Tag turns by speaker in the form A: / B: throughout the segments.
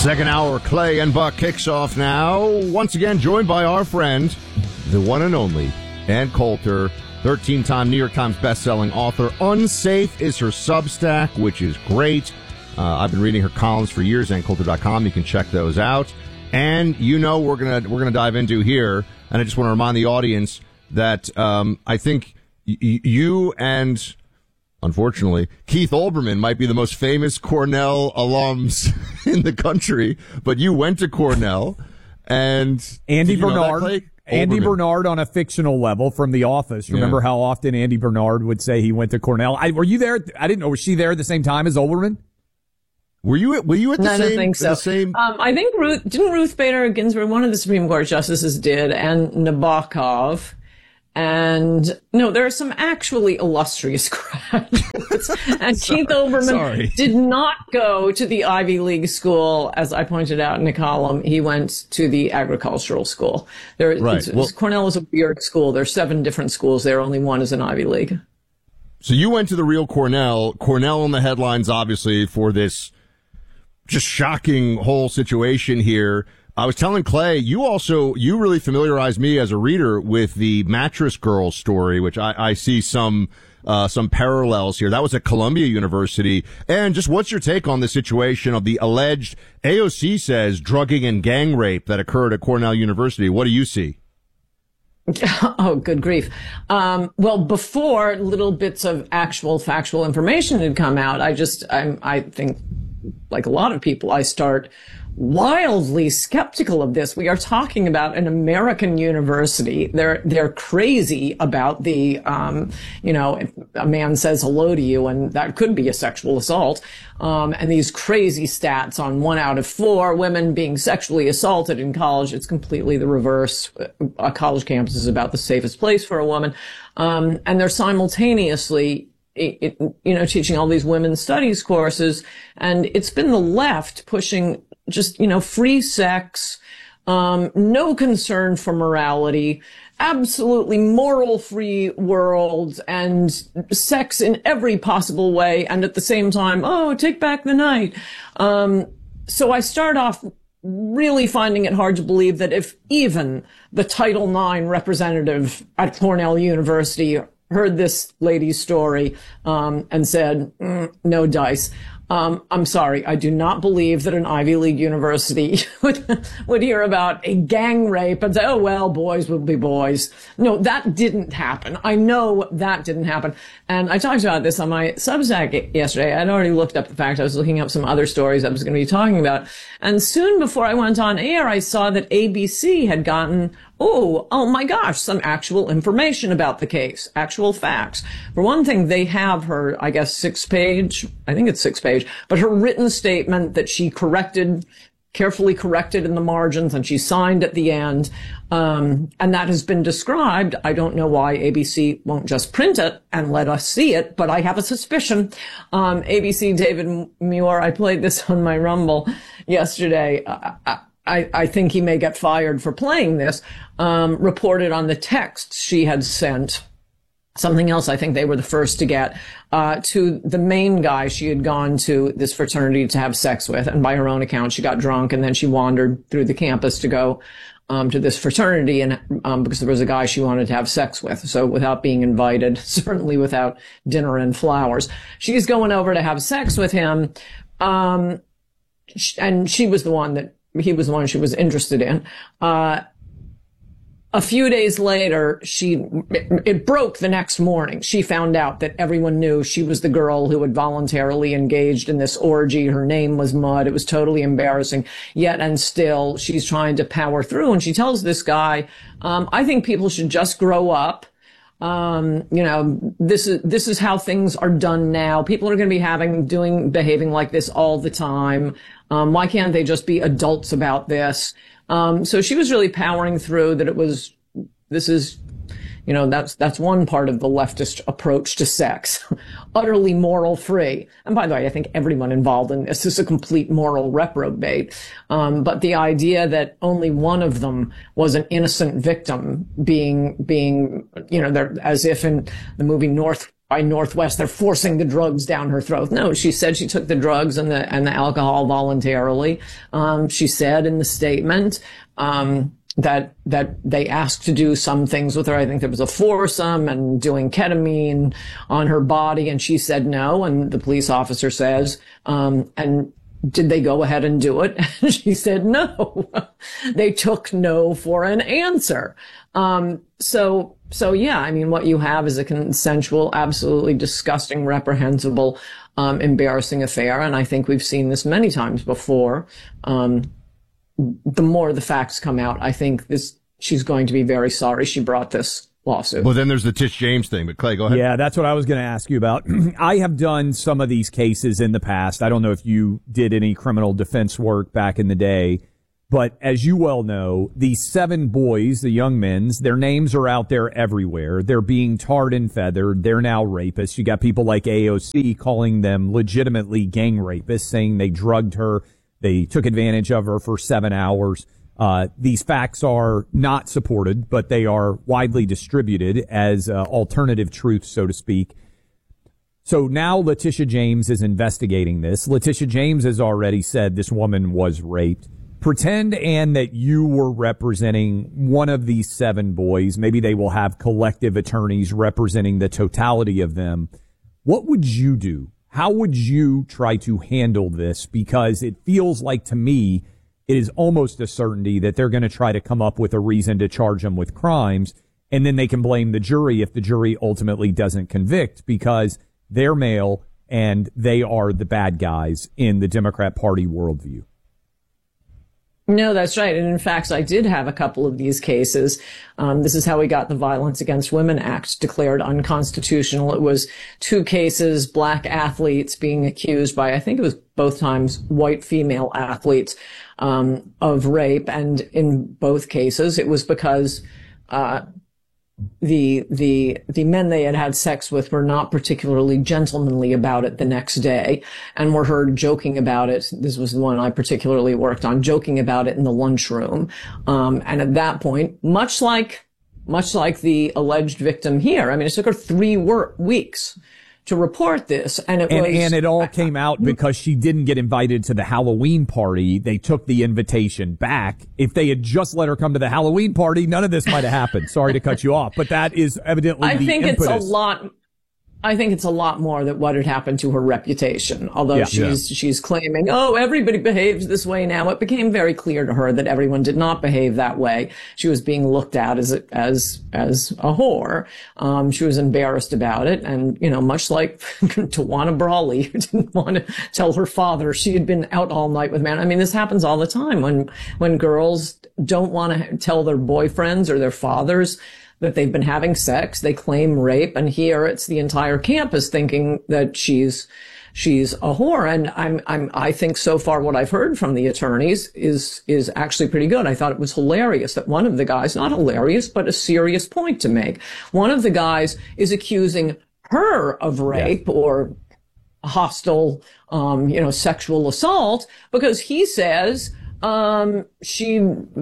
A: Second hour, Clay and Buck kicks off now. Once again, joined by our friend, the one and only Ann Coulter, 13-time New York Times bestselling author. Unsafe is her Substack, which is great. I've been reading her columns for years, AnnCoulter.com. You can check those out. And you know we're gonna dive into here, and I just want to remind the audience that I think you and, unfortunately, Keith Olbermann might be the most famous Cornell alums in the country, but you went to Cornell. And
B: Andy Bernard. Andy Bernard on a fictional level from The Office. Remember how often Andy Bernard would say he went to Cornell? Were you there? I didn't know. Was she there at the same time as Olbermann?
A: Were you at the same?
C: I don't think so.
A: The same?
C: I think Ruth Bader Ginsburg, one of the Supreme Court justices, did, and Nabokov. And no, there are some actually illustrious graduates. And Keith Olbermann did not go to the Ivy League school, as I pointed out in the column. He went to the agricultural school. Cornell is a weird school. There are 7 different schools there. Only one is an Ivy League.
A: So you went to the real Cornell. Cornell in the headlines, obviously, for this just shocking whole situation here. I was telling Clay, you really familiarized me as a reader with the Mattress Girl story, which I see some parallels here. That was at Columbia University. And just what's your take on the situation of the alleged, AOC says, drugging and gang rape that occurred at Cornell University? What do you see?
C: Oh, good grief. Well, before little bits of actual factual information had come out, I think, like a lot of people, I start wildly skeptical of this. We are talking about an American university. They're crazy about the, if a man says hello to you, and that could be a sexual assault. And these crazy stats on 1 out of 4 women being sexually assaulted in college. It's completely the reverse. A college campus is about the safest place for a woman. And they're simultaneously teaching all these women's studies courses. And it's been the left pushing just, free sex, no concern for morality, absolutely moral-free world, and sex in every possible way, and at the same time, take back the night. So I start off really finding it hard to believe that if even the Title IX representative at Cornell University heard this lady's story and said, no dice. I'm sorry, I do not believe that an Ivy League university would hear about a gang rape and say, oh, well, boys will be boys. No, that didn't happen. I know that didn't happen. And I talked about this on my Substack yesterday. I'd already looked up the fact. I was looking up some other stories I was going to be talking about. And soon before I went on air, I saw that ABC had gotten oh my gosh, some actual information about the case, actual facts. For one thing, they have her, I guess, 6-page, I think it's 6-page, but her written statement that she carefully corrected in the margins, and she signed at the end. And that has been described. I don't know why ABC won't just print it and let us see it, but I have a suspicion. ABC David Muir, I played this on my Rumble yesterday. I think he may get fired for playing this, reported on the texts she had sent. Something else I think they were the first to get, to the main guy she had gone to this fraternity to have sex with. And by her own account, she got drunk and then she wandered through the campus to go, to this fraternity, and, because there was a guy she wanted to have sex with. So without being invited, certainly without dinner and flowers, she's going over to have sex with him. And he was the one she was interested in. A few days later, it broke the next morning. She found out that everyone knew she was the girl who had voluntarily engaged in this orgy. Her name was Mud. It was totally embarrassing. Yet and still, she's trying to power through. And she tells this guy, I think people should just grow up. This is how things are done now. People are going to be behaving like this all the time. Why can't they just be adults about this? So she was really powering through that that's one part of the leftist approach to sex. Utterly moral free. And by the way, I think everyone involved in this is a complete moral reprobate. But the idea that only one of them was an innocent victim being, as if in the movie by Northwest, they're forcing the drugs down her throat. No, she said she took the drugs and the alcohol voluntarily. She said in the statement, that they asked to do some things with her. I think there was a foursome and doing ketamine on her body, and she said no. And the police officer says, and did they go ahead and do it? And she said no. They took no for an answer. So yeah, I mean, what you have is a consensual, absolutely disgusting, reprehensible, embarrassing affair. And I think we've seen this many times before. The more the facts come out, I think she's going to be very sorry she brought this lawsuit.
A: Well, then there's the Tish James thing, but Clay, go ahead.
B: Yeah, that's what I was going to ask you about. I have done some of these cases in the past. I don't know if you did any criminal defense work back in the day, but as you well know, these 7 boys, the young men's, their names are out there everywhere. They're being tarred and feathered. They're now rapists. You got people like AOC calling them legitimately gang rapists, saying they drugged her. They took advantage of her for 7 hours. These facts are not supported, but they are widely distributed as alternative truth, so to speak. So now Letitia James is investigating this. Letitia James has already said this woman was raped. Pretend, Ann, that you were representing one of these 7 boys. Maybe they will have collective attorneys representing the totality of them. What would you do? How would you try to handle this? Because it feels like, to me, it is almost a certainty that they're going to try to come up with a reason to charge them with crimes, and then they can blame the jury if the jury ultimately doesn't convict, because they're male and they are the bad guys in the Democrat Party worldview.
C: No, that's right. And in fact, I did have a couple of these cases. This is how we got the Violence Against Women Act declared unconstitutional. It was 2 cases, black athletes being accused by, I think it was both times, white female athletes, of rape. And in both cases, it was because, the men they had sex with were not particularly gentlemanly about it the next day, and were heard joking about it. This was the one I particularly worked on, joking about it in the lunchroom. And at that point, much like the alleged victim here, I mean, it took her 3 weeks to report this, and it
B: all came out because she didn't get invited to the Halloween party. They took the invitation back. If they had just let her come to the Halloween party, none of this might have happened. Sorry to cut you off, but that is evidently the impetus.
C: I think it's a lot more that what had happened to her reputation. Although she's claiming, oh, everybody behaves this way now. It became very clear to her that everyone did not behave that way. She was being looked at as a whore. She was embarrassed about it. And, much like Tawana Brawley, who didn't want to tell her father she had been out all night with men. I mean, this happens all the time when girls don't want to tell their boyfriends or their fathers that they've been having sex. They claim rape, and here it's the entire campus thinking that she's a whore. And I think so far what I've heard from the attorneys is actually pretty good. I thought it was hilarious that one of the guys, not hilarious, but a serious point to make. One of the guys is accusing her of rape or hostile, sexual assault, because he says, she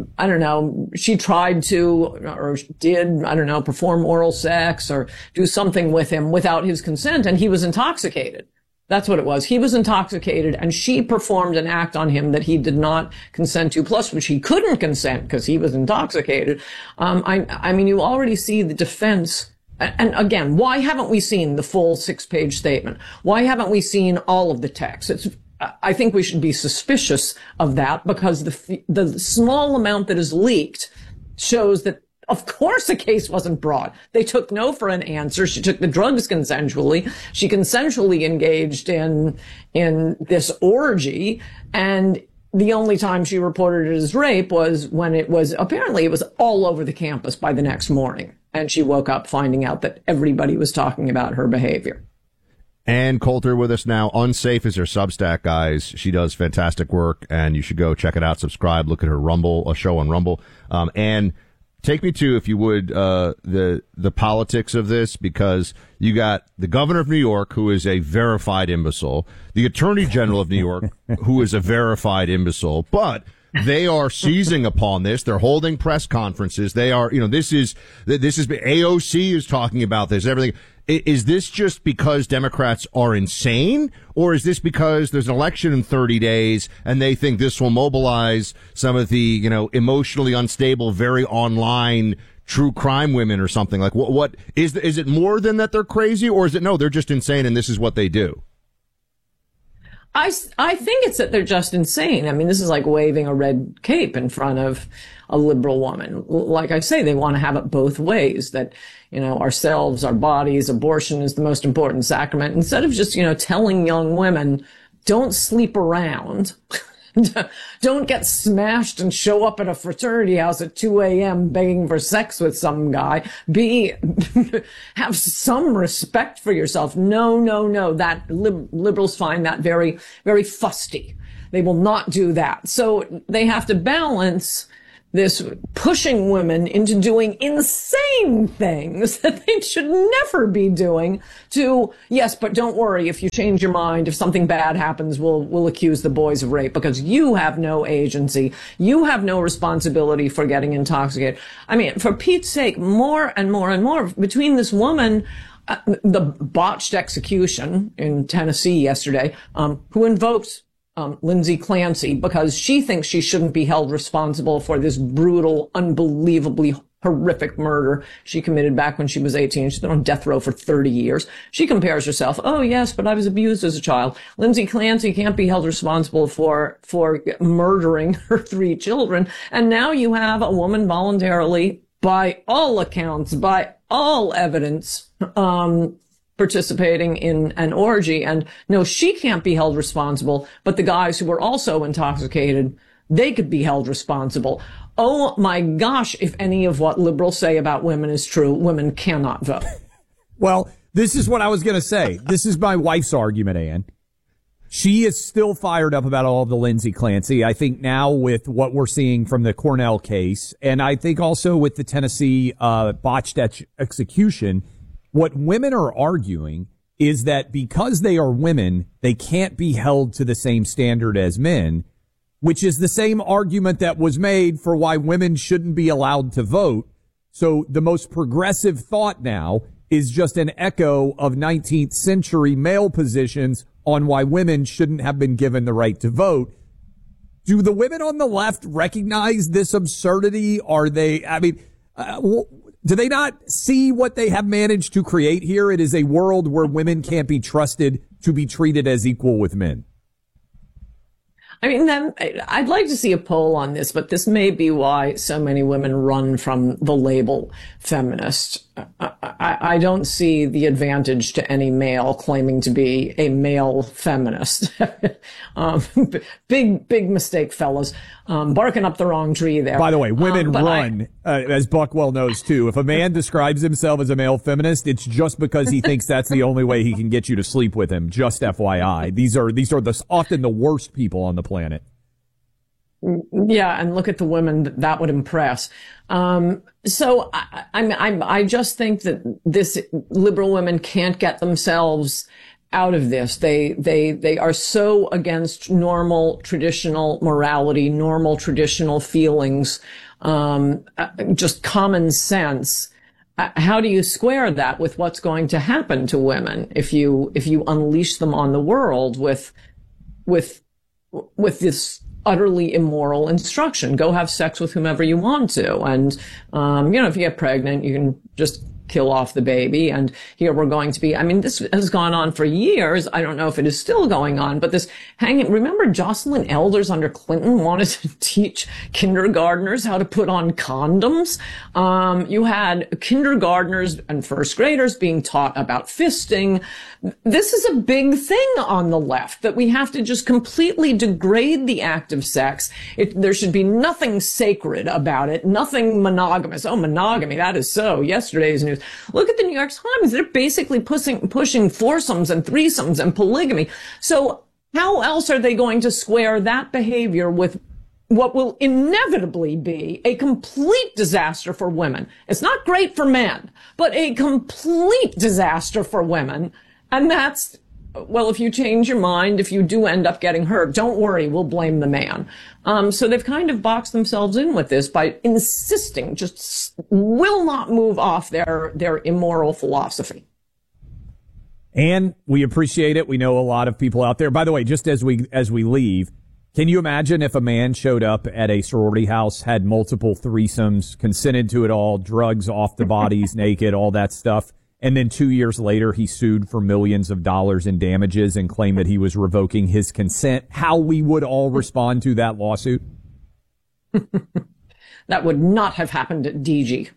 C: tried to, or did, perform oral sex or do something with him without his consent, and he was intoxicated. That's what it was. He was intoxicated, and she performed an act on him that he did not consent to, plus which he couldn't consent because he was intoxicated. I mean, you already see the defense. And again, why haven't we seen the full 6-page statement? Why haven't we seen all of the text? I think we should be suspicious of that, because the small amount that is leaked shows that, of course, the case wasn't brought. They took no for an answer. She took the drugs consensually. She consensually engaged in this orgy, and the only time she reported it as rape was when it was all over the campus by the next morning, and she woke up finding out that everybody was talking about her behavior.
A: Ann Coulter with us now. Unsafe is her Substack, guys. She does fantastic work, and you should go check it out. Subscribe. Look at her Rumble, a show on Rumble. And take me to, if you would, the politics of this, because you got the governor of New York, who is a verified imbecile, the attorney general of New York, who is a verified imbecile, but they are seizing upon this. They're holding press conferences. They are, this is AOC is talking about this, everything. Is this just because Democrats are insane, or is this because there's an election in 30 days and they think this will mobilize some of the, emotionally unstable, very online true crime women or something? Like, what is it more than that they're crazy, or is it no, they're just insane and this is what they do?
C: I think it's that they're just insane. I mean, this is like waving a red cape in front of a liberal woman. Like I say, they want to have it both ways, that, ourselves, our bodies, abortion is the most important sacrament. Instead of just, telling young women, don't sleep around. Don't get smashed and show up at a fraternity house at 2 a.m. begging for sex with some guy. Have some respect for yourself. No. That liberals find that very, very fusty. They will not do that. So they have to balance this pushing women into doing insane things that they should never be doing to, yes, but don't worry, if you change your mind, if something bad happens, we'll accuse the boys of rape, because you have no agency. You have no responsibility for getting intoxicated. I mean, for Pete's sake, more and more and more between this woman, the botched execution in Tennessee yesterday, who invoked Lindsay Clancy because she thinks she shouldn't be held responsible for this brutal, unbelievably horrific murder she committed back when she was 18. She's been on death row for 30 years. She compares herself, oh yes, but I was abused as a child. Lindsay Clancy can't be held responsible for murdering her 3 children. And now you have a woman voluntarily, by all accounts, by all evidence, participating in an orgy. And no, she can't be held responsible, but the guys who were also intoxicated, they could be held responsible. Oh my gosh, if any of what liberals say about women is true, women cannot vote.
B: Well, this is what I was going to say. This is my wife's argument, Ann. She is still fired up about all of the Lindsay Clancy. I think now with what we're seeing from the Cornell case, and I think also with the Tennessee botched execution, what women are arguing is that because they are women, they can't be held to the same standard as men, which is the same argument that was made for why women shouldn't be allowed to vote. So the most progressive thought now is just an echo of 19th century male positions on why women shouldn't have been given the right to vote. Do the women on the left recognize this absurdity? Do they not see what they have managed to create here? It is a world where women can't be trusted to be treated as equal with men.
C: I mean, then I'd like to see a poll on this, but this may be why so many women run from the label feminist. I don't see the advantage to any male claiming to be a male feminist. Big mistake, fellas. Barking up the wrong tree there.
B: By the way, women run, as Buck well knows too. If a man describes himself as a male feminist, it's just because he thinks that's the only way he can get you to sleep with him. Just FYI. These are often the worst people on the planet.
C: Yeah, and look at the women that would impress. So I just think that this liberal women can't get themselves out of this. They are so against normal traditional morality, normal traditional feelings, just common sense. How do you square that with what's going to happen to women if you unleash them on the world with this utterly immoral instruction? Go have sex with whomever you want to. And, if you get pregnant, you can just kill off the baby. And here we're going to be, this has gone on for years. I don't know if it is still going on, but this remember Jocelyn Elders under Clinton wanted to teach kindergartners how to put on condoms. You had kindergartners and first graders being taught about fisting. This is a big thing on the left, that we have to just completely degrade the act of sex. There should be nothing sacred about it, nothing monogamous. Oh, monogamy, that is so. Yesterday's news. Look at the New York Times. They're basically pushing foursomes and threesomes and polygamy. So how else are they going to square that behavior with what will inevitably be a complete disaster for women? It's not great for men, but a complete disaster for women. And that's, well, if you change your mind, if you do end up getting hurt, don't worry, we'll blame the man. So they've kind of boxed themselves in with this by insisting, just will not move off their immoral philosophy.
B: And we appreciate it. We know a lot of people out there. By the way, just as we leave, can you imagine if a man showed up at a sorority house, had multiple threesomes, consented to it all, drugs off the bodies, naked, all that stuff, and then 2 years later he sued for millions of dollars in damages and claimed that he was revoking his consent? How we would all respond to that lawsuit?
C: That would not have happened at DG.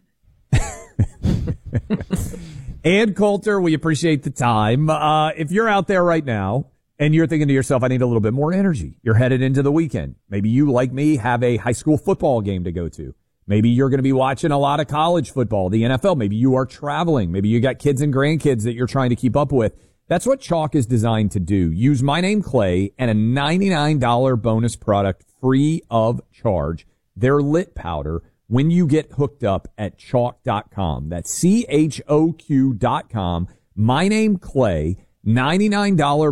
B: Ann Coulter, we appreciate the time. If you're out there right now and you're thinking to yourself, I need a little bit more energy, you're headed into the weekend. Maybe you, like me, have a high school football game to go to. Maybe you're going to be watching a lot of college football, the NFL. Maybe you are traveling. Maybe you got kids and grandkids that you're trying to keep up with. That's what Chalk is designed to do. Use My Name Clay and a $99 bonus product free of charge. Their lit powder when you get hooked up at chalk.com. That's CHOQ.com. My Name Clay, $99